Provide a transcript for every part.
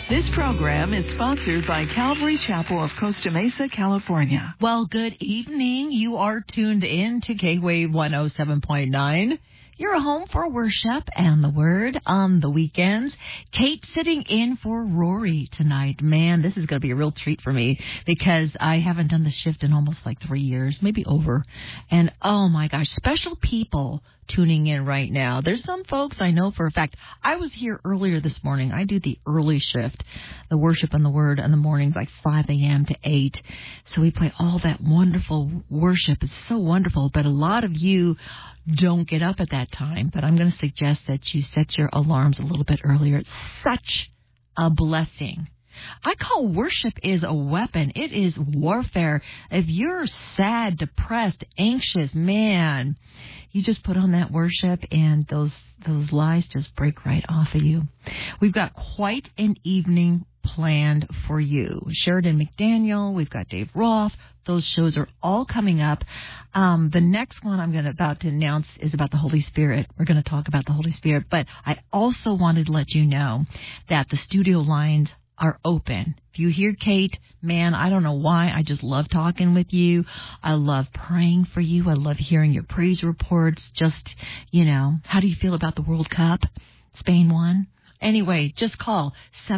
This program is sponsored by Calvary Chapel of Costa Mesa, California. Well, good evening. You are tuned in to K-Wave 107.9. You're home for worship and the Word on the weekends. Kate sitting in for Rory tonight. Man, this is going to be a real treat for me because I haven't done the shift in almost like 3 years, maybe over. And oh my gosh, special people tuning in right now. There's some folks I know for a fact. I was here earlier this morning. I do the early shift, the worship and the Word in the morning, like 5 a.m. to 8. So we play all that wonderful worship. It's so wonderful. But a lot of you don't get up at that time. But I'm going to suggest that you set your alarms a little bit earlier. It's such a blessing. I call worship is a weapon. It is warfare. If you're sad, depressed, anxious, man, you just put on that worship and those lies just break right off of you. We've got quite an evening planned for you. Sheridan McDaniel, we've got Dave Roth. Those shows are all coming up. The next one I'm about to announce is about the Holy Spirit. We're going to talk about the Holy Spirit. But I also wanted to let you know that the studio lines are open. If you hear Kate, man, I don't know why. I just love talking with you. I love praying for you. I love hearing your praise reports. Just, how do you feel about the World Cup? Spain won. Anyway, just call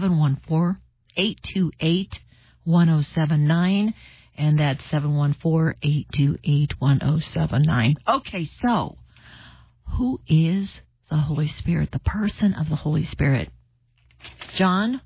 714-828-1079. And that's 714-828-1079. Okay, so who is the Holy Spirit, the person of the Holy Spirit? John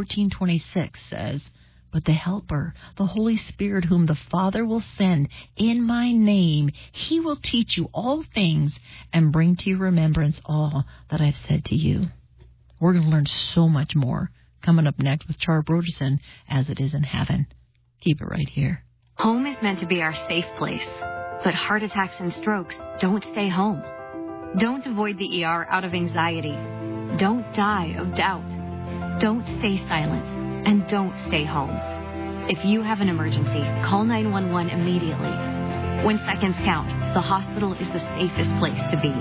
14:26 says, "But the Helper, the Holy Spirit, whom the Father will send in my name, he will teach you all things and bring to your remembrance all that I've said to you." We're going to learn so much more coming up next with Char Broderson, As It Is in Heaven. Keep it right here. Home is meant to be our safe place, but heart attacks and strokes don't stay home. Don't avoid the ER out of anxiety. Don't die of doubt. Don't stay silent, and don't stay home. If you have an emergency, call 911 immediately. When seconds count, the hospital is the safest place to be.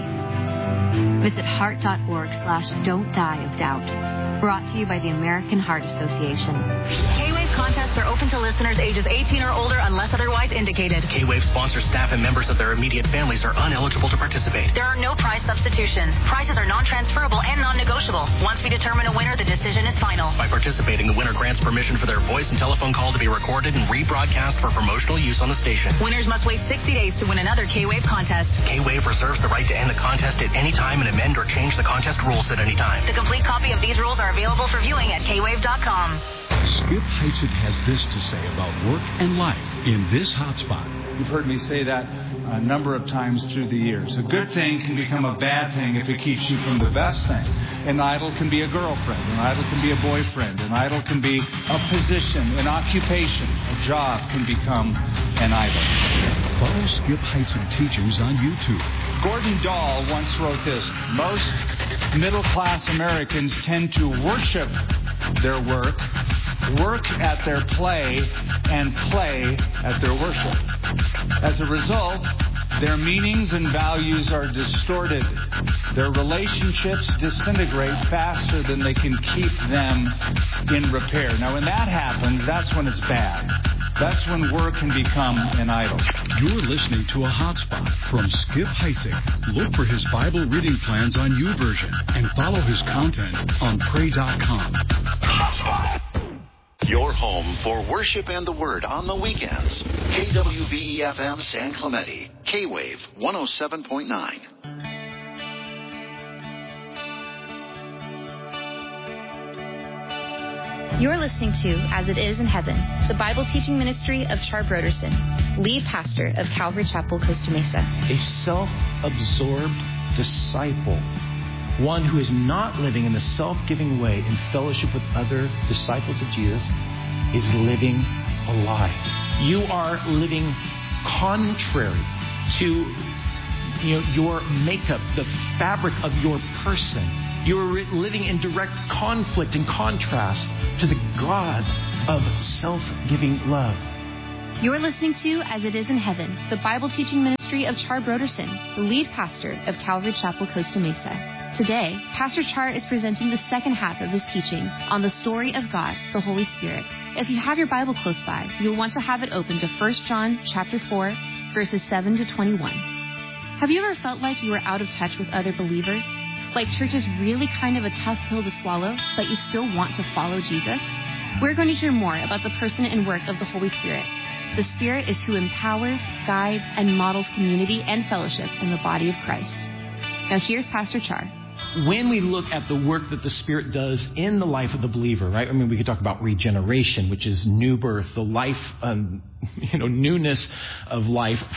Visit heart.org/don't die of doubt. Brought to you by the American Heart Association. K-Wave contests are open to listeners ages 18 or older unless otherwise indicated. K-Wave sponsor staff and members of their immediate families are ineligible to participate. There are no prize substitutions. Prizes are non-transferable and non-negotiable. Once we determine a winner, the decision is final. By participating, the winner grants permission for their voice and telephone call to be recorded and rebroadcast for promotional use on the station. Winners must wait 60 days to win another K-Wave contest. K-Wave reserves the right to end the contest at any time and amend or change the contest rules at any time. The complete copy of these rules are available for viewing at kwave.com. Skip Heitzig has this to say about work and life in this hotspot. You've heard me say that a number of times through the years. A good thing can become a bad thing if it keeps you from the best thing. An idol can be a girlfriend. An idol can be a boyfriend. An idol can be a position, an occupation. A job can become an idol. Follow Skip Heitzig teachings on YouTube. Gordon Dahl once wrote this: most middle-class Americans tend to worship their work at their play, and play at their worship. As a result, their meanings and values are distorted. Their relationships disintegrate faster than they can keep them in repair. Now, when that happens, that's when it's bad. That's when work can become an idol. You're listening to a hotspot from Skip Heitzig. Look for his Bible reading plans on YouVersion and follow his content on pray.com. Hotspot. Your home for worship and the Word on the weekends. KWVE-FM San Clemente. K-Wave 107.9. You're listening to As It Is in Heaven, the Bible teaching ministry of Char Broderson, lead pastor of Calvary Chapel, Costa Mesa. A self-absorbed disciple, one who is not living in the self-giving way in fellowship with other disciples of Jesus, is living a lie. You are living contrary to your makeup, the fabric of your person. You are living in direct conflict and contrast to the God of self-giving love. You're listening to As It Is in Heaven, the Bible teaching ministry of Char Broderson, the lead pastor of Calvary Chapel, Costa Mesa. Today, Pastor Char is presenting the second half of his teaching on the story of God, the Holy Spirit. If you have your Bible close by, you'll want to have it open to 1 John chapter 4, verses 7 to 21. Have you ever felt like you were out of touch with other believers? Like church is really kind of a tough pill to swallow, but you still want to follow Jesus? We're going to hear more about the person and work of the Holy Spirit. The Spirit is who empowers, guides, and models community and fellowship in the body of Christ. Now here's Pastor Char. When we look at the work that the Spirit does in the life of the believer, right? I mean, we could talk about regeneration, which is new birth, the life, newness of life